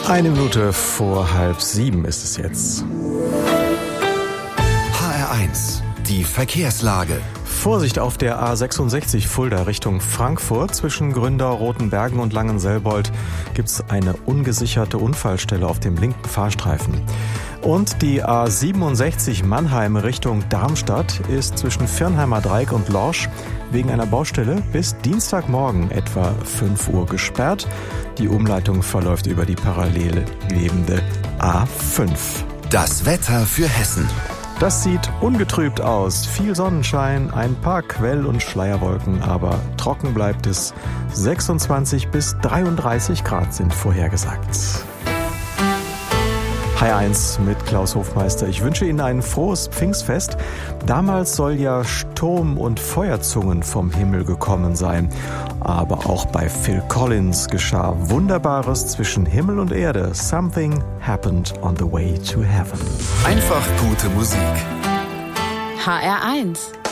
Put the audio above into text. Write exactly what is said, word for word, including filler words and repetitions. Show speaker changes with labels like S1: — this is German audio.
S1: Eine Minute vor halb sieben ist es jetzt.
S2: H R eins, die Verkehrslage.
S1: Vorsicht auf der A sechsundsechzig Fulda Richtung Frankfurt. Zwischen Gründau, Rotenbergen und Langenselbold gibt es eine ungesicherte Unfallstelle auf dem linken Fahrstreifen. Und die A siebenundsechzig Mannheim Richtung Darmstadt ist zwischen Firnheimer Dreieck und Lorsch wegen einer Baustelle bis Dienstagmorgen etwa fünf Uhr gesperrt. Die Umleitung verläuft über die parallel lebende A fünf.
S2: Das Wetter für Hessen.
S1: Das sieht ungetrübt aus. Viel Sonnenschein, ein paar Quell- und Schleierwolken, aber trocken bleibt es. sechsundzwanzig bis dreiunddreißig Grad sind vorhergesagt. H R eins mit Klaus Hofmeister. Ich wünsche Ihnen ein frohes Pfingstfest. Damals soll ja Sturm und Feuerzungen vom Himmel gekommen sein. Aber auch bei Phil Collins geschah Wunderbares zwischen Himmel und Erde. Something happened on the way to heaven.
S2: Einfach gute Musik.
S3: H R eins